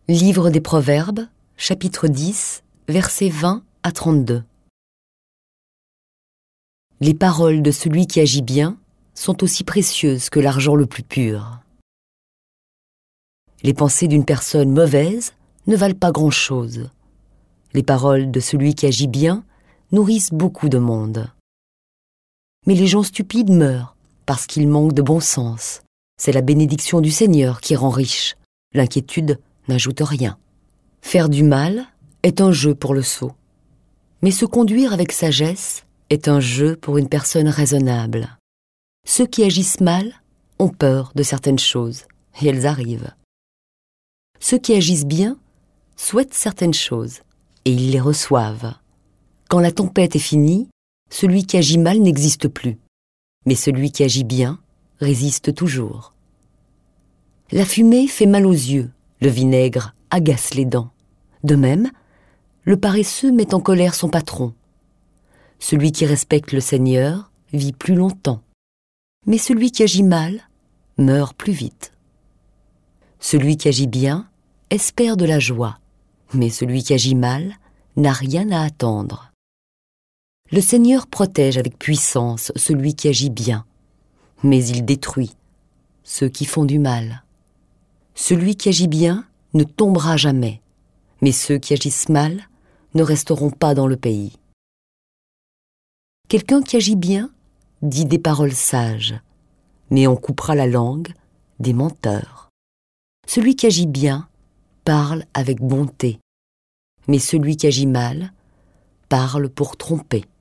Livre des Proverbes, chapitre 10, versets 20 à 32. Les paroles de celui qui agit bien sont aussi précieuses que l'argent le plus pur. Les pensées d'une personne mauvaise ne valent pas grand-chose. Les paroles de celui qui agit bien nourrissent beaucoup de monde. Mais les gens stupides meurent parce qu'ils manquent de bon sens. C'est la bénédiction du Seigneur qui rend riche. L'inquiétude n'ajoute rien. Faire du mal est un jeu pour le sot. Mais se conduire avec sagesse est un jeu pour une personne raisonnable. Ceux qui agissent mal ont peur de certaines choses, et elles arrivent. Ceux qui agissent bien souhaitent certaines choses, et ils les reçoivent. Quand la tempête est finie, celui qui agit mal n'existe plus, mais celui qui agit bien résiste toujours. La fumée fait mal aux yeux, le vinaigre agace les dents. De même, le paresseux met en colère son patron. Celui qui respecte le Seigneur vit plus longtemps, mais celui qui agit mal meurt plus vite. Celui qui agit bien espère de la joie, mais celui qui agit mal n'a rien à attendre. Le Seigneur protège avec puissance celui qui agit bien, mais il détruit ceux qui font du mal. Celui qui agit bien ne tombera jamais, mais ceux qui agissent mal ne resteront pas dans le pays. Quelqu'un qui agit bien dit des paroles sages, mais on coupera la langue des menteurs. Celui qui agit bien parle avec bonté, mais celui qui agit mal parle pour tromper.